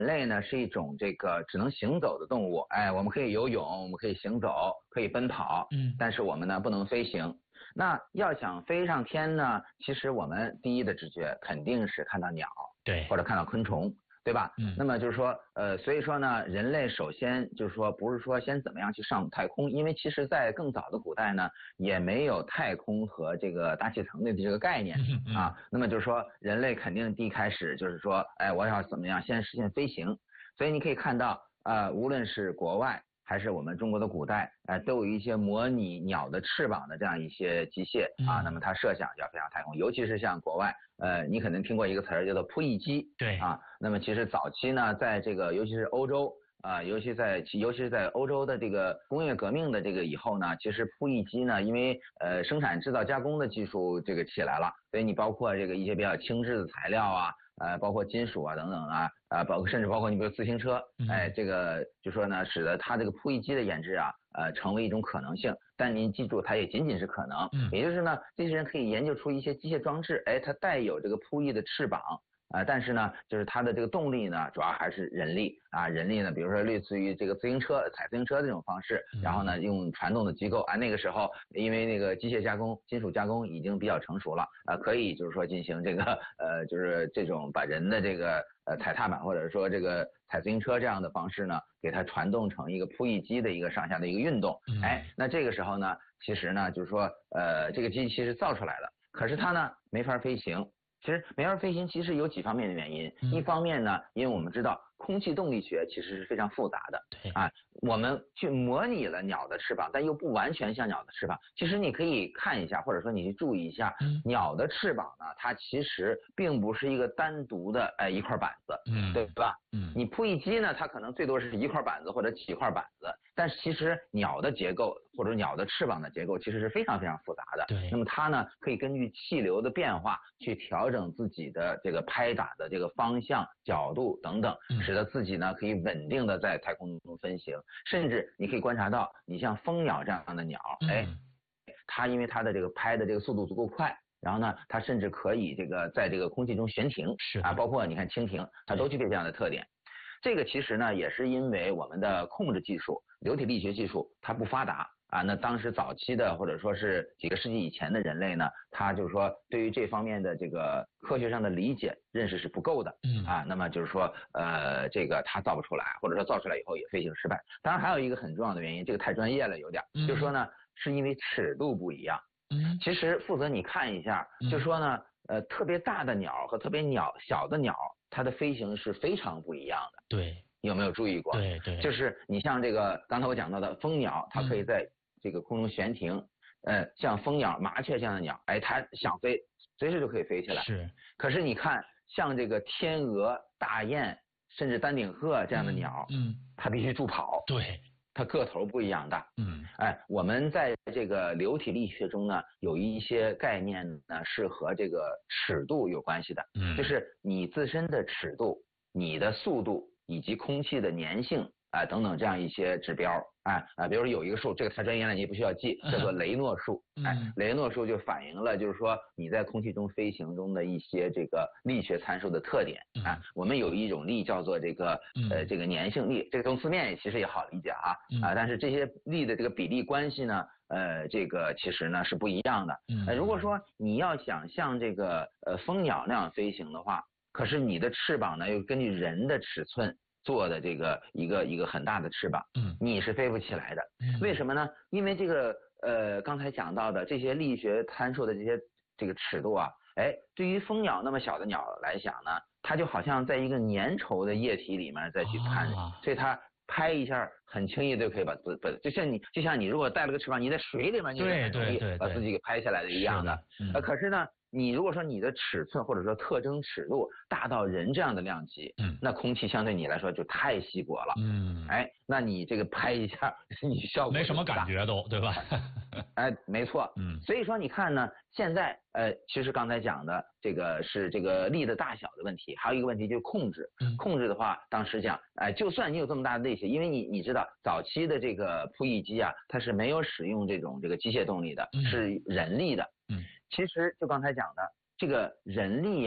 类呢是一种这个只能行走的动物，哎，我们可以游泳，我们可以行走，可以奔跑，但是我们呢不能飞行。那要想飞上天呢，其实我们第一的直觉肯定是看到鸟， 对， 或者看到昆虫，对吧？那么就是说，所以说呢，人类首先就是说，不是说先怎么样去上太空，因为其实在更早的古代呢，也没有太空和这个大气层的这个概念啊。那么就是说，人类肯定第一开始就是说，哎，我要怎么样先实现飞行？所以你可以看到，无论是国外还是我们中国的古代，都有一些模拟鸟的翅膀的这样一些机械啊。那么它设想要飞上太空，尤其是像国外，你可能听过一个词儿叫做扑翼机， 对啊。那么其实早期呢，在这个尤其是欧洲啊，尤其是在欧洲的这个工业革命的这个以后呢，其实扑翼机呢，因为生产制造加工的技术这个起来了，所以你包括这个一些比较轻质的材料啊。包括金属啊等等啊，甚至包括你比如自行车，哎，这个就说呢，使得它这个扑翼机的研制啊，成为一种可能性。但您记住，它也仅仅是可能，也就是呢，这些人可以研究出一些机械装置，哎，它带有这个扑翼的翅膀。但是呢，就是它的这个动力呢，主要还是人力啊，人力呢，比如说类似于这个自行车、踩自行车这种方式，然后呢，用传动的机构啊，那个时候因为那个机械加工、金属加工已经比较成熟了可以就是说进行这个就是这种把人的这个踩踏板或者说这个踩自行车这样的方式呢，给它传动成一个扑翼机的一个上下的一个运动，哎，那这个时候呢，其实呢，就是说这个机器是造出来了，可是它呢没法飞行。其实没法飞行其实有几方面的原因，一方面呢，因为我们知道空气动力学其实是非常复杂的， 对啊，我们去模拟了鸟的翅膀，但又不完全像鸟的翅膀。其实你可以看一下，或者说你去注意一下，鸟的翅膀呢，它其实并不是一个单独的一块板子，对吧？你扑翼机呢，它可能最多是一块板子或者几块板子，但是其实鸟的结构或者鸟的翅膀的结构其实是非常非常复杂的。 对， 那么它呢可以根据气流的变化去调整自己的这个拍打的这个方向、角度等等，使得自己呢可以稳定的在太空中飞行。甚至你可以观察到，你像蜂鸟这样的鸟，哎，它因为它的这个拍的这个速度足够快。然后呢，它甚至可以这个在这个空气中悬停，包括你看蜻蜓，它都具备这样的特点。这个其实呢，也是因为我们的控制技术、流体力学技术它不发达啊。那当时早期的或者说是几个世纪以前的人类呢，他就是说对于这方面的这个科学上的理解认识是不够的那么就是说这个他造不出来，或者说造出来以后也飞行失败。当然还有一个很重要的原因，这个太专业了有点，就是说呢，是因为尺度不一样。其实负责你看一下，就说呢，特别大的鸟和特别小的鸟，它的飞行是非常不一样的。 对， 有没有注意过？ 对对， 就是你像这个刚才我讲到的蜂鸟，它可以在这个空中悬停。像蜂鸟、麻雀这样的鸟，哎，它想飞，随时就可以飞起来。 是。 可是你看，像这个天鹅、大雁，甚至丹顶鹤这样的鸟，它必须助跑。 对。 它个头不一样大，我们在这个流体力学中呢，有一些概念呢是和这个尺度有关系的，就是你自身的尺度、你的速度以及空气的粘性等等这样一些指标比如说有一个数，这个太专业了，你不需要记，叫做雷诺数，雷诺数就反映了就是说你在空气中飞行中的一些这个力学参数的特点我们有一种力叫做这个这个粘性力，这个从字面其实也好理解但是这些力的这个比例关系呢这个其实呢是不一样的如果说你要想像这个蜂鸟那样飞行的话，可是你的翅膀呢又根据人的尺寸做的这个一个很大的翅膀你是飞不起来的为什么呢？因为这个刚才讲到的这些力学参数的这个尺度对于蜂鸟那么小的鸟来讲呢，它就好像在一个粘稠的液体里面再去看所以它拍一下很轻易就可以把就像你如果带了个翅膀，你在水里面你也很容易把自己给拍下来的一样的可是呢你如果说你的尺寸或者说特征尺度大到人这样的量级那空气相对你来说就太稀薄了那你这个拍一下你效果没什么感觉都对吧没错所以说你看呢现在其实刚才讲的这个是这个力的大小的问题，还有一个问题就是控制控制的话当时讲就算你有这么大的力气，因为你知道早期的这个扑翼机它是没有使用这个机械动力的是人力的其实就刚才讲的这个人力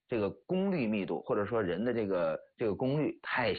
这个功率密度或者说人的这个功率太